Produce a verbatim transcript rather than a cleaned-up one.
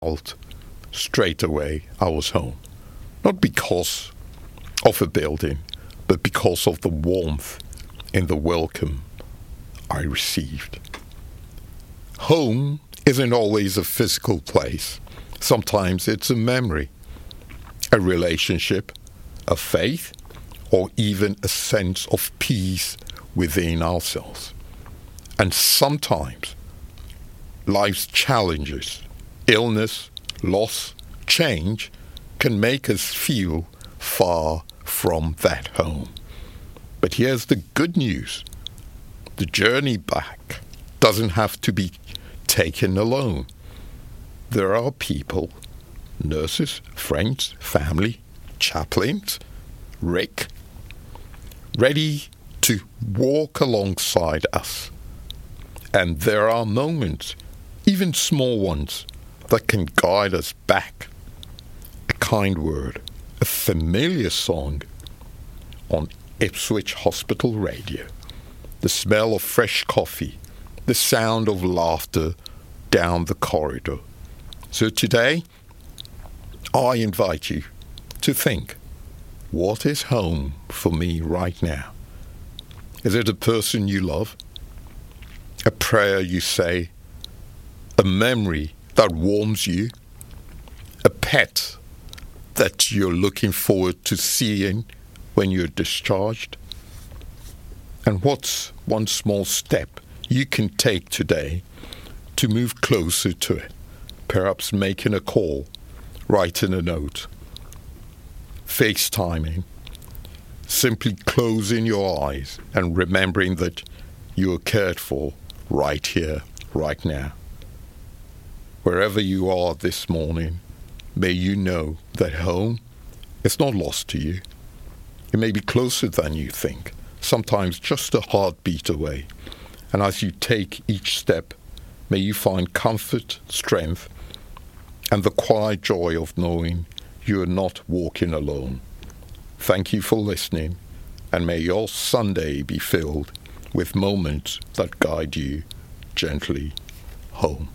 felt straight away I was home. Not because of a building, but because of the warmth in the welcome I received. Home isn't always a physical place. Sometimes it's a memory, a relationship, a faith, or even a sense of peace within ourselves. And sometimes life's challenges, illness, loss, change can make us feel far from that home. But here's the good news. The journey back doesn't have to be taken alone. There are people, nurses, friends, family, chaplains, Rick, ready to walk alongside us. And there are moments, even small ones, that can guide us back. A kind word, a familiar song on Ipswich Hospital Radio, the smell of fresh coffee, the sound of laughter down the corridor. So today, I invite you to think, what is home for me right now? Is it a person you love? A prayer you say? A memory that warms you? A pet that you're looking forward to seeing when you're discharged? And what's one small step you can take today to move closer to it? Perhaps making a call, writing a note, FaceTiming, simply closing your eyes and remembering that you are cared for right here, right now. Wherever you are this morning, may you know that home is not lost to you. It may be closer than you think, sometimes just a heartbeat away. And as you take each step, may you find comfort, strength, and the quiet joy of knowing you are not walking alone. Thank you for listening, and may your Sunday be filled with moments that guide you gently home.